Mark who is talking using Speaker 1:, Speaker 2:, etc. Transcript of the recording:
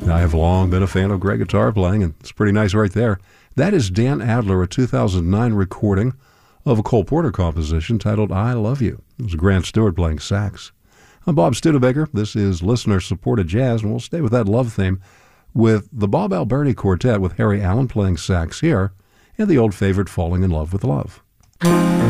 Speaker 1: I have long been a fan of Greg guitar playing, and it's pretty nice right there. That is Dan Adler, a 2009 recording of a Cole Porter composition titled I Love You. It was Grant Stewart playing sax. I'm Bob Studebaker. This is listener-supported jazz, and we'll stay with that love theme with the Bob Alberti Quartet with Harry Allen playing sax here, and the old favorite Falling in Love with Love.